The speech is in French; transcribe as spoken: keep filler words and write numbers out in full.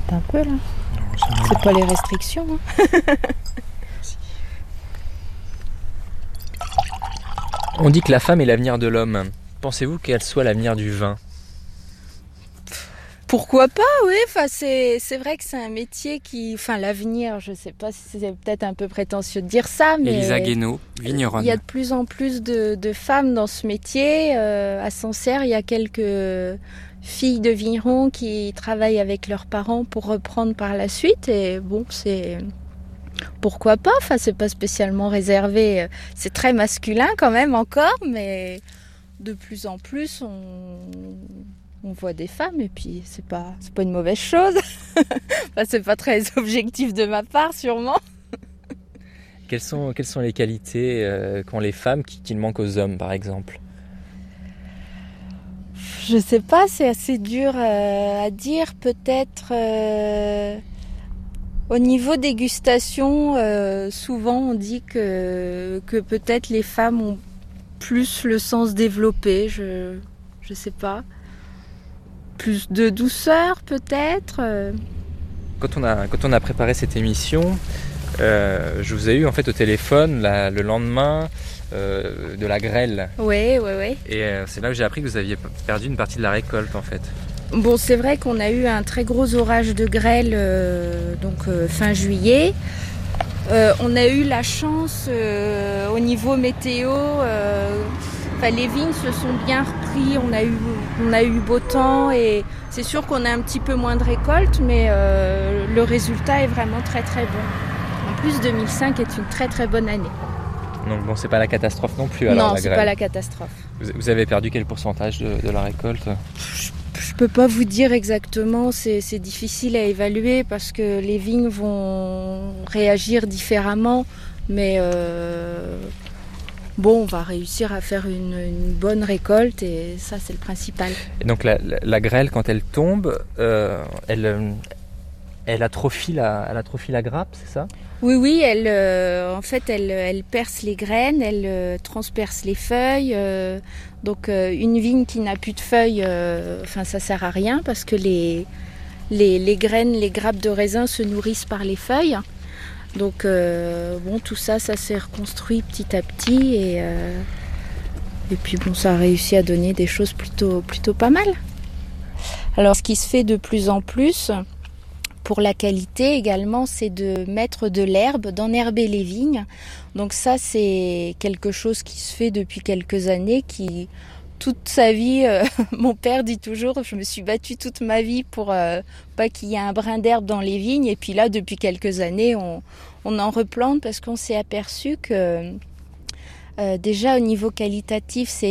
arrête un peu là. C'est pas les restrictions. Hein. On dit que la femme est l'avenir de l'homme. Pensez-vous qu'elle soit l'avenir du vin ? Pourquoi pas, oui. Enfin, c'est, c'est vrai que c'est un métier qui... Enfin, l'avenir, je sais pas si c'est peut-être un peu prétentieux de dire ça, mais... Elisa Guénaud, vigneronne. Il y a de plus en plus de, de femmes dans ce métier. Euh, à Sancerre, il y a quelques filles de vignerons qui travaillent avec leurs parents pour reprendre par la suite. Et bon, c'est... Pourquoi pas ? Enfin, c'est pas spécialement réservé. C'est très masculin quand même encore, mais de plus en plus, on... On voit des femmes et puis c'est pas, c'est pas une mauvaise chose. Enfin, c'est pas très objectif de ma part, sûrement. Quelles sont, quelles sont les qualités euh, qu'ont les femmes qui, qui manquent aux hommes, par exemple ? Je sais pas, c'est assez dur euh, à dire. Peut-être euh, au niveau dégustation, euh, souvent on dit que, que peut-être les femmes ont plus le sens développé. Je, je sais pas. Plus de douceur peut-être. Quand on a, quand on a préparé cette émission, euh, je vous ai eu en fait au téléphone la, le lendemain euh, de la grêle. Oui, oui, oui. Et euh, c'est là que j'ai appris que vous aviez perdu une partie de la récolte en fait. Bon, c'est vrai qu'on a eu un très gros orage de grêle euh, donc euh, fin juillet. Euh, on a eu la chance euh, au niveau météo. Euh, Enfin, les vignes se sont bien repris, on a eu, on a eu beau temps et c'est sûr qu'on a un petit peu moins de récolte, mais euh, le résultat est vraiment très très bon. En plus, deux mille cinq est une très très bonne année. Donc bon, c'est pas la catastrophe non plus alors. Non, la c'est grêle. Pas la catastrophe. Vous, vous avez perdu quel pourcentage de, de la récolte ? Je, je peux pas vous dire exactement, c'est, c'est difficile à évaluer parce que les vignes vont réagir différemment, mais... Euh, Bon, on va réussir à faire une, une bonne récolte et ça, c'est le principal. Et donc la, la, la grêle, quand elle tombe, euh, elle, elle, atrophie la, elle atrophie la grappe, c'est ça ? Oui, oui, elle, euh, en fait, elle, elle perce les graines, elle euh, transperce les feuilles. Euh, donc, euh, une vigne qui n'a plus de feuilles, euh, enfin, ça sert à rien parce que les, les, les graines, les grappes de raisin se nourrissent par les feuilles. Donc euh, bon, tout ça, ça s'est reconstruit petit à petit et, euh, et puis bon, ça a réussi à donner des choses plutôt, plutôt pas mal. Alors ce qui se fait de plus en plus pour la qualité également, c'est de mettre de l'herbe, d'enherber les vignes. Donc ça, c'est quelque chose qui se fait depuis quelques années, qui... Toute sa vie, euh, mon père dit toujours, je me suis battue toute ma vie pour euh, pas qu'il y ait un brin d'herbe dans les vignes. Et puis là, depuis quelques années, on, on en replante parce qu'on s'est aperçu que euh, déjà au niveau qualitatif, c'est